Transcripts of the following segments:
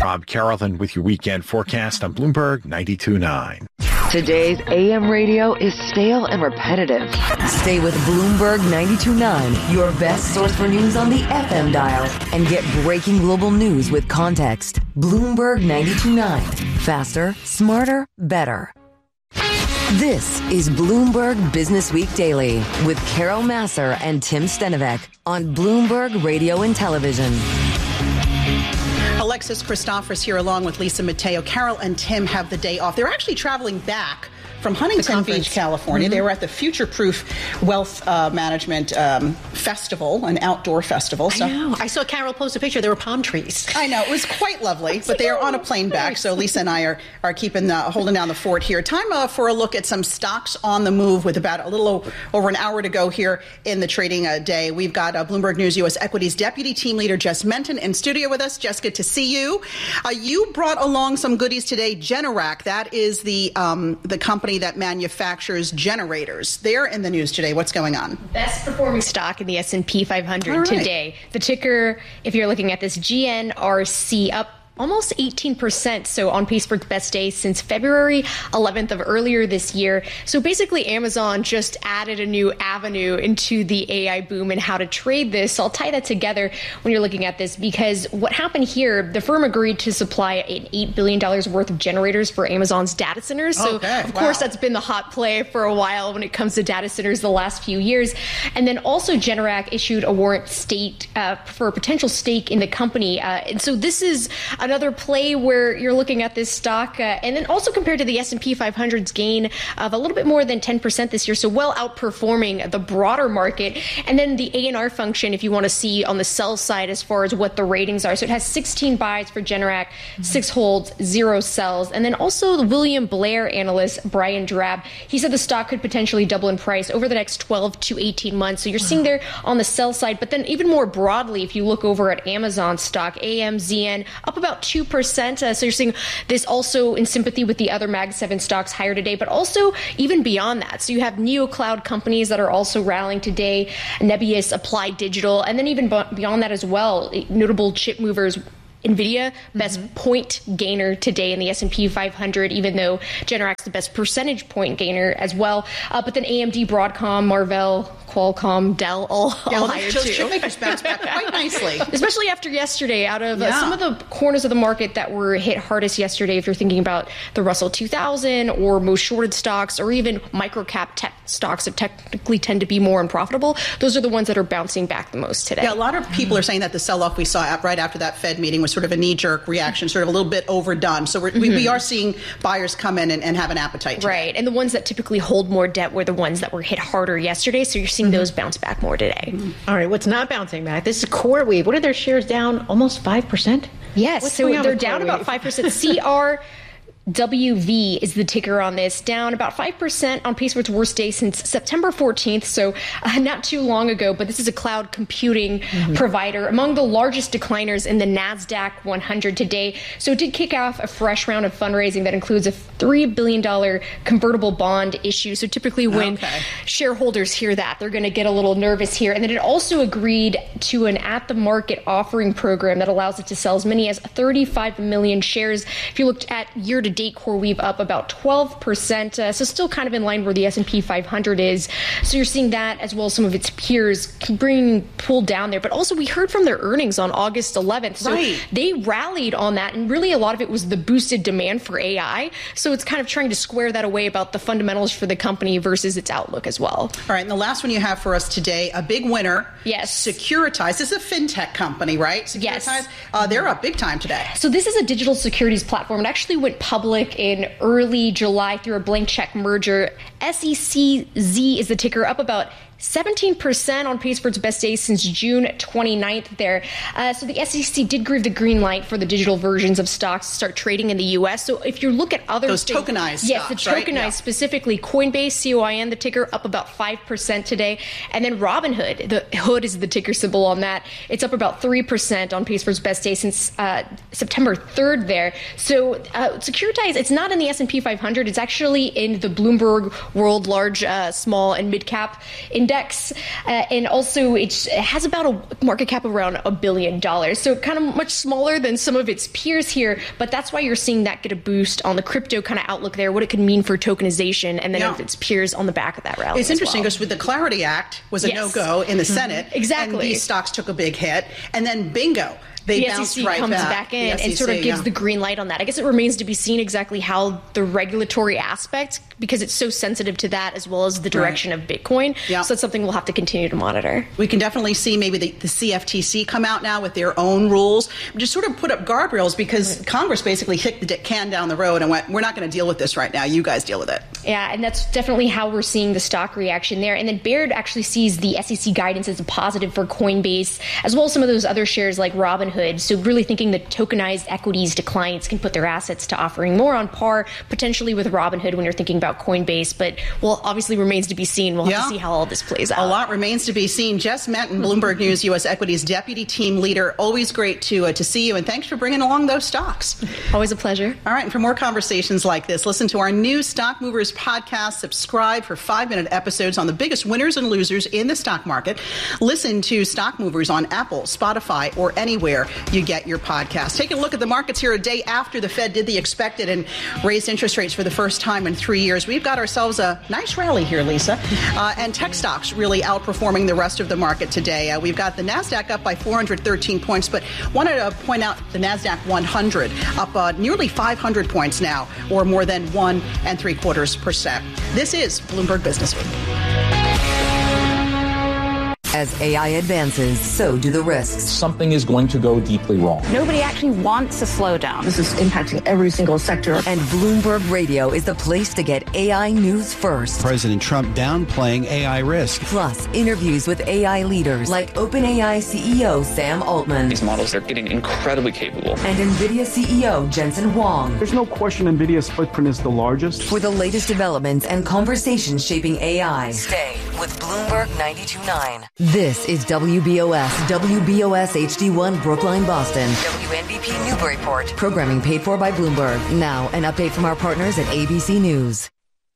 Rob Carrollton with your weekend forecast on Bloomberg 92.9. Today's AM radio is stale and repetitive. Stay with Bloomberg 92.9, your best source for news on the FM dial, and get breaking global news with context. Bloomberg 92.9. Faster, smarter, better. This is Bloomberg Business Week Daily with Carol Massar and Tim Stenovec on Bloomberg Radio and Television. Alexis Christophorous here along with Lisa Mateo. Carol and Tim have the day off. They're actually traveling back from Huntington Beach, California. Mm-hmm. They were at the Future Proof Wealth Management Festival, an outdoor festival. So I know. I saw Carol post a picture. There were palm trees. I know. It was quite lovely, but they are on a plane back. So Lisa and I are keeping holding down the fort here. Time for a look at some stocks on the move with about a little over an hour to go here in the trading day. We've got Bloomberg News U.S. Equities Deputy Team Leader Jess Menton in studio with us. Jess, good to see you. You brought along some goodies today. Generac, that is the company that manufactures generators. They're in the news today. What's going on? Best performing stock in the S&P 500 today. The ticker, if you're looking at this, GNRC, up almost 18%, so on pace for its best day since February 11th of earlier this year. So basically, Amazon just added a new avenue into the AI boom and how to trade this. So I'll tie that together when you're looking at this, because what happened here, the firm agreed to supply an $8 billion worth of generators for Amazon's data centers. So of course, that's been the hot play for a while when it comes to data centers the last few years. And then also Generac issued a warrant for a potential stake in the company. And so this is another play where you're looking at this stock, and then also compared to the S&P 500's gain of a little bit more than 10% this year, so well outperforming the broader market. And then the A&R function, if you want to see on the sell side as far as what the ratings are. So it has 16 buys for Generac, 6 holds, 0 sells. And then also the William Blair analyst, Brian Drab, he said the stock could potentially double in price over the next 12 to 18 months. So you're seeing there on the sell side. But then even more broadly, if you look over at Amazon stock, AMZN up about 2%. So you're seeing this also in sympathy with the other Mag 7 stocks higher today, but also even beyond that. So you have neo-cloud companies that are also rallying today, Nebius, Applied Digital, and then even beyond that as well, notable chip movers. NVIDIA, best point gainer today in the S&P 500, even though Generac's the best percentage point gainer as well. But then AMD, Broadcom, Marvell, Qualcomm, Dell, all higher too. Chip makers bounce back quite nicely. Especially after yesterday, out of some of the corners of the market that were hit hardest yesterday, if you're thinking about the Russell 2000 or most shorted stocks or even micro-cap tech stocks that technically tend to be more unprofitable, those are the ones that are bouncing back the most today. Yeah, a lot of people are saying that the sell-off we saw right after that Fed meeting was sort of a knee-jerk reaction, sort of a little bit overdone. So we are seeing buyers come in and have an appetite today. Right, and the ones that typically hold more debt were the ones that were hit harder yesterday, so you're seeing those bounce back more today. All right, what's not bouncing back? This is CoreWeave. What are their shares down? Almost 5%? Yes, so they're down about 5%. WV is the ticker on this, down about 5% on pace for its worst day since September 14th, so not too long ago, but this is a cloud computing provider, among the largest decliners in the NASDAQ 100 today. So it did kick off a fresh round of fundraising that includes a $3 billion convertible bond issue. So typically when shareholders hear that, they're going to get a little nervous here. And then it also agreed to an at-the-market offering program that allows it to sell as many as 35 million shares. If you looked at year-to-date, CoreWeave up about 12%, so still kind of in line where the S&P 500 is. So you're seeing that as well as some of its peers pulled down there. But also we heard from their earnings on August 11th. So they rallied on that, and really a lot of it was the boosted demand for AI. So it's kind of trying to square that away about the fundamentals for the company versus its outlook as well. All right, and the last one you have for us today, a big winner. Yes. Securitize. This is a fintech company, right? Securitize. Yes. They're up big time today. So this is a digital securities platform. It actually went public in early July through a blank check merger. SECZ is the ticker, up about 17% on pace for its best day since June 29th there. So the SEC did give the green light for the digital versions of stocks to start trading in the U.S. So if you look at other those tokenized yes, stocks, the tokenized specifically, Coinbase, COIN, the ticker up about 5% today. And then Robinhood, the hood is the ticker symbol on that. It's up about 3% on pace for its best day since September 3rd there. So Securitize, it's not in the S&P 500. It's actually in the Bloomberg World Large, Small, and Mid Cap Index. index. And also it has about a market cap of around $1 billion. So kind of much smaller than some of its peers here. But that's why you're seeing that get a boost on the crypto kind of outlook there, what it could mean for tokenization, and then of its peers on the back of that rally. It's interesting because with the Clarity Act was a no-go in the Senate. Exactly. And these stocks took a big hit. And then bingo. The SEC comes back in and sort of gives the green light on that. I guess it remains to be seen exactly how the regulatory aspect, because it's so sensitive to that as well as the direction of Bitcoin. So that's something we'll have to continue to monitor. We can definitely see maybe the CFTC come out now with their own rules, just sort of put up guardrails, because Congress basically kicked the can down the road and went, we're not going to deal with this right now. You guys deal with it. Yeah, and that's definitely how we're seeing the stock reaction there. And then Baird actually sees the SEC guidance as a positive for Coinbase, as well as some of those other shares like Robinhood. So really thinking that tokenized equities to clients can put their assets to offering more on par potentially with Robinhood when you're thinking about Coinbase. But well, obviously remains to be seen. We'll have to see how all this plays out. A lot remains to be seen. Jess Menton, Bloomberg News U.S. Equities Deputy Team Leader. Always great to see you, and thanks for bringing along those stocks. Always a pleasure. All right, and for more conversations like this, listen to our new Stock Movers podcast. Subscribe for 5-minute episodes on the biggest winners and losers in the stock market. Listen to Stock Movers on Apple, Spotify, or anywhere you get your podcast. Take a look at the markets here a day after the Fed did the expected and raised interest rates for the first time in 3 years. We've got ourselves a nice rally here, Lisa, and tech stocks really outperforming the rest of the market today. We've got the NASDAQ up by 413 points, but wanted to point out the NASDAQ 100 up nearly 500 points now, or more than 1 3/4%. This is Bloomberg Business Week. As AI advances, so do the risks. Something is going to go deeply wrong. Nobody actually wants a slowdown. This is impacting every single sector. And Bloomberg Radio is the place to get AI news first. President Trump downplaying AI risk. Plus, interviews with AI leaders like OpenAI CEO Sam Altman. These models are getting incredibly capable. And NVIDIA CEO Jensen Huang. There's no question NVIDIA's footprint is the largest. For the latest developments and conversations shaping AI, stay with Bloomberg 92.9. This is WBOS HD1 Brookline, Boston. WNBP Newburyport. Programming paid for by Bloomberg. Now, an update from our partners at ABC News.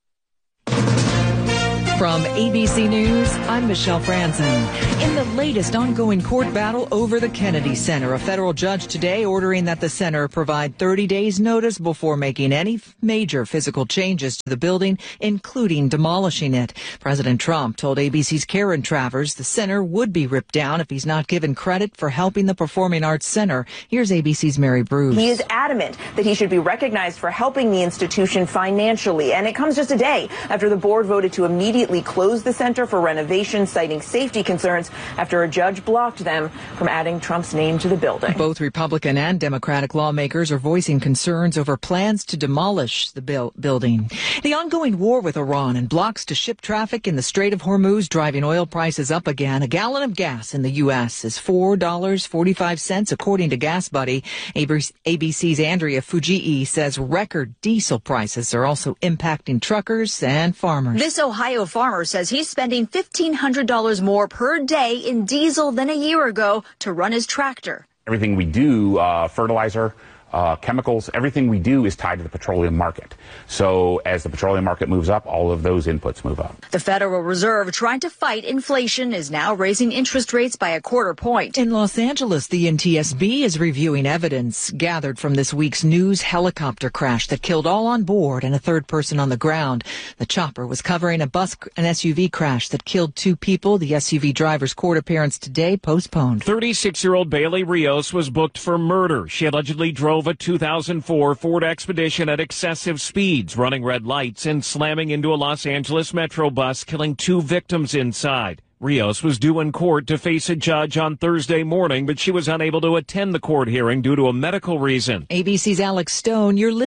From ABC News, I'm Michelle Franzen. In the latest ongoing court battle over the Kennedy Center, a federal judge today ordering that the center provide 30 days notice before making any major physical changes to the building, including demolishing it. President Trump told ABC's Karen Travers the center would be ripped down if he's not given credit for helping the Performing Arts Center. Here's ABC's Mary Bruce. He is adamant that he should be recognized for helping the institution financially, and it comes just a day after the board voted to immediately closed the center for renovation, citing safety concerns after a judge blocked them from adding Trump's name to the building. Both Republican and Democratic lawmakers are voicing concerns over plans to demolish the building. The ongoing war with Iran and blocks to ship traffic in the Strait of Hormuz driving oil prices up again. A gallon of gas in the U.S. is $4.45, according to Gas Buddy. ABC's Andrea Fujii says record diesel prices are also impacting truckers and farmers. This Ohio farmer says he's spending $1,500 more per day in diesel than a year ago to run his tractor. Everything we do, fertilizer, chemicals, everything we do is tied to the petroleum market. So as the petroleum market moves up, all of those inputs move up. The Federal Reserve, trying to fight inflation, is now raising interest rates by 1/4 point. In Los Angeles, the NTSB is reviewing evidence gathered from this week's news helicopter crash that killed all on board and a third person on the ground. The chopper was covering a bus and SUV crash that killed 2 people. The SUV driver's court appearance today postponed. 36-year-old Bailey Rios was booked for murder. She allegedly drove a 2004 Ford Expedition at excessive speeds, running red lights and slamming into a Los Angeles Metro bus, killing 2 victims inside. Rios was due in court to face a judge on Thursday morning, but she was unable to attend the court hearing due to a medical reason. ABC's Alex Stone, you're